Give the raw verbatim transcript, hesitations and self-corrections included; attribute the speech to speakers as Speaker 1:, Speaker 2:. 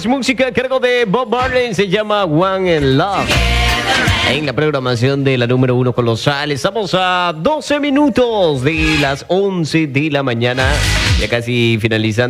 Speaker 1: más música a cargo de Bob Marley, se llama One in Love. En la programación de la número uno Colosal, estamos a doce minutos de las once de la mañana, ya casi finalizando.